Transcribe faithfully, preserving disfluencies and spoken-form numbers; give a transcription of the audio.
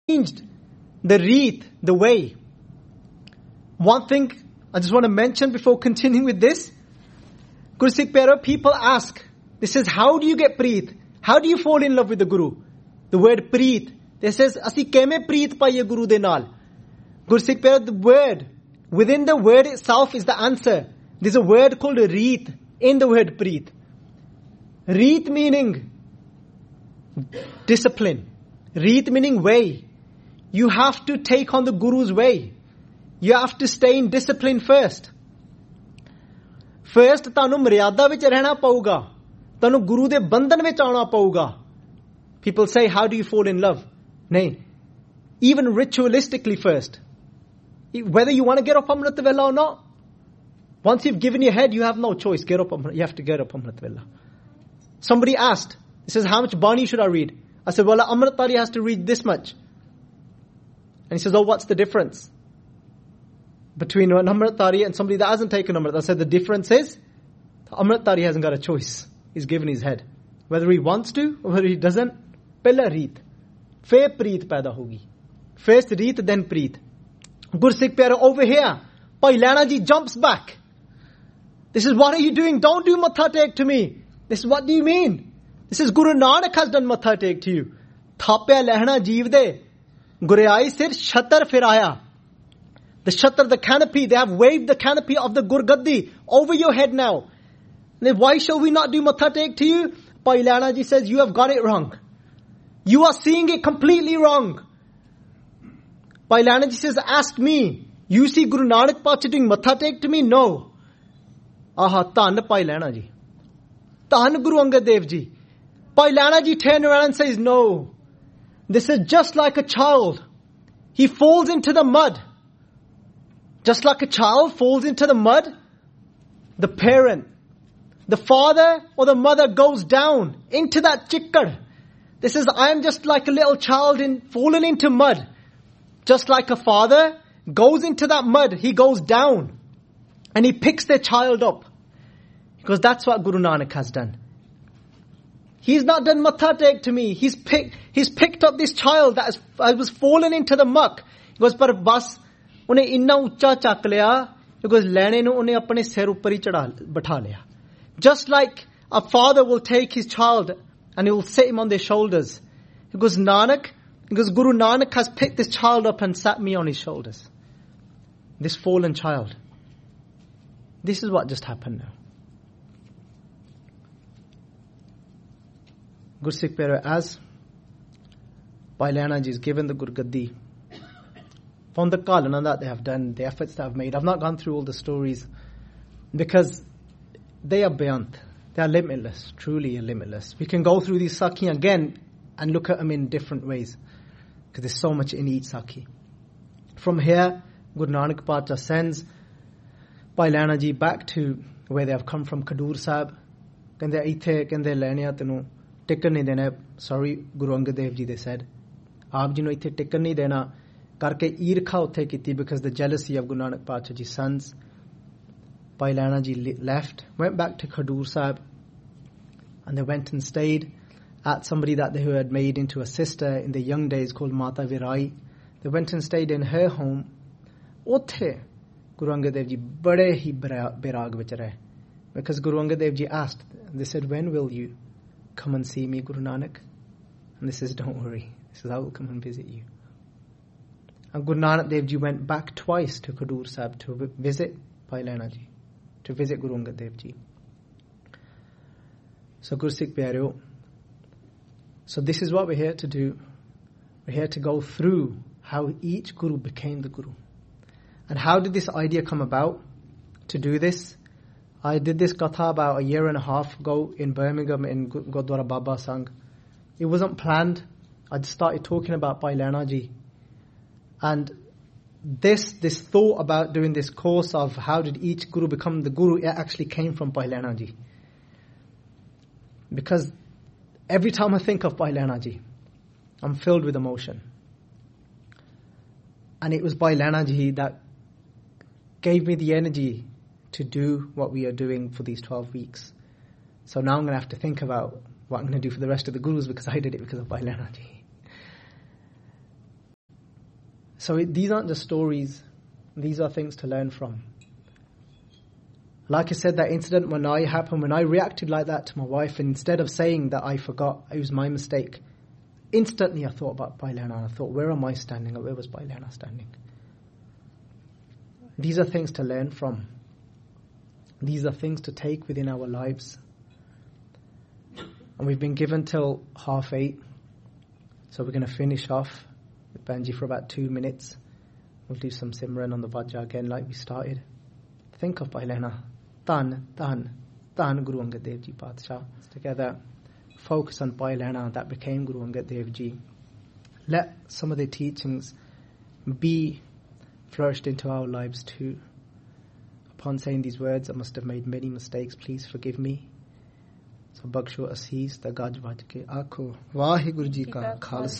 changed the reet, the way. One thing I just want to mention before continuing with this. Gursikh Pyaro, people ask, this is how do you get preet? How do you fall in love with the Guru? The word preet. They says, Asi keme preet paiye Guru de naal. Gursikh Pyaro, the word, within the word itself is the answer. There's a word called a reet in the word preet. Reet meaning discipline. Reet meaning way. You have to take on the Guru's way. You have to stay in discipline first. First, tanu maryada vich rehna pauga. Tanu Guru de bandhan vich aana pauga. People say, how do you fall in love? Nahin. Even ritualistically first. Whether you want to get up Amrit Vela or not. Once you've given your head, you have no choice. Get up, you have to get up Amrit Vela. Somebody asked, he says, how much Bani should I read? I said, well, Amrit Tari has to read this much. And he says, oh, what's the difference between an Amrit Tari and somebody that hasn't taken Amrit? I said, the difference is, Amrit Tari hasn't got a choice. He's given his head. Whether he wants to or whether he doesn't, pehla reet. Fir preet paida hogi. First reet, then preet. Gursikh Pyaro, over here, Bhai Laina ji jumps back. This is, what are you doing? Don't do matha take to me. This is, what do you mean? This is Guru Nanak has done matha take to you. Thapya lehna jeev de. Gurayai sir shatar firaya. The shatar, the canopy, they have waved the canopy of the Gurgaddi over your head now. Then why shall we not do matha take to you? Bhai Laina ji says, you have got it wrong. You are seeing it completely wrong. Bhai Laina ji says, ask me. You see Guru Nanak Pacha doing matha take to me? No. Aha, Tan Bhai Laina ji. Tan Guru Angad Dev ji. Bhai Laina ji turned around and says, no. This is just like a child. He falls into the mud. Just like a child falls into the mud, the parent, the father or the mother goes down into that chikkad. This is, I am just like a little child in fallen into mud. Just like a father goes into that mud, he goes down and he picks their child up. Because that's what Guru Nanak has done. He's not done matha take to me. He's picked, he's picked up this child that was fallen into the muck. He goes, par bas, unhe inna ucha chak liya. He goes, lehne nu unhe apne sir uppar hi chada, batha liya. Just like a father will take his child and he will sit him on their shoulders. He goes, Nanak, because Guru Nanak has picked this child up and sat me on his shoulders. This fallen child. This is what just happened now. Gursikh Pyaro, as Bhai Laina ji is given the Gurgaddi, from the kalana that they have done, the efforts they have made. I've not gone through all the stories because they are beyond. They are limitless, truly limitless. We can go through these sakhi again and look at them in different ways. Because there's so much in each sakhi. From here, Guru Nanak Pacha sends Bhai Laina ji back to where they have come from, Khadur Sahib. Kende ithe, kende lehne tenu tikkan nahi dena. Sorry, Guru Angad Dev ji, they said. Aap ji nu ithe tikkan nahi dena. Karke irkha uthe kiti, because the jealousy of Guru Nanak Pacha ji's sons. Bhai Laina ji left, went back to Khadur Sahib, and they went and stayed at somebody that they had made into a sister in the young days called Mata Virai. They went and stayed in her home. Uthe Guru Angad Dev ji bade hi birag vich rahe. Because Guru Angad Dev ji asked, they said, when will you come and see me, Guru Nanak? And they says, don't worry. He says, I will come and visit you. And Guru Nanak Dev ji went back twice to Khadur Sahib to visit Bhai Laina ji, to visit Guru Angad Dev ji. So Gursikh Pyaro, so this is what we're here to do. We're here to go through how each Guru became the Guru. And how did this idea come about to do this? I did this katha about a year and a half ago in Birmingham in Gurdwara Baba Sangh. It wasn't planned. I just started talking about Bhai Laina ji. And this this thought about doing this course of how did each Guru become the Guru, it actually came from Bhai Laina ji. Because every time I think of Bhai Laina ji, I'm filled with emotion. And it was Bhai Laina ji that gave me the energy to do what we are doing for these twelve weeks. So now I'm going to have to think about what I'm going to do for the rest of the Gurus, because I did it because of Bhai Laina ji. So it, these aren't just stories. These are things to learn from. Like I said, that incident when I happened, when I reacted like that to my wife, instead of saying that I forgot, it was my mistake, instantly I thought about Bhai Lehna, and I thought, where am I standing, or where was Bhai Lehna standing? These are things to learn from. These are things to take within our lives. And we've been given till half eight, so we're going to finish off with Benji for about two minutes. We'll do some Simran on the Vajja again like we started. Think of Bhai Lehna. Tan, Tan, Tan Guru Angad Dev Ji Padshah. Together, focus on Bhai Lehna that became Guru Angad Dev Ji. Let some of the teachings be flourished into our lives too. Upon saying these words, I must have made many mistakes. Please forgive me. So baksho asis da gaj vaj ke aakho. Vaheguru Ji ka Khalsa.